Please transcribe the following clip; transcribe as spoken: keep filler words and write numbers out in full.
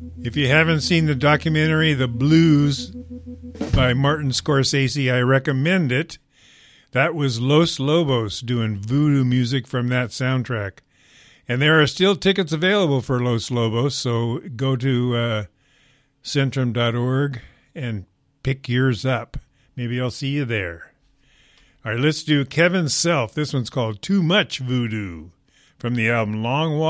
If you haven't seen the documentary The Blues by Martin Scorsese, I recommend it. That was Los Lobos doing voodoo music from that soundtrack. And there are still tickets available for Los Lobos, so go to uh, Centrum dot org and pick yours up. Maybe I'll see you there. All right, let's do Kevin Self. This one's called Too Much Voodoo from the album Long Walk.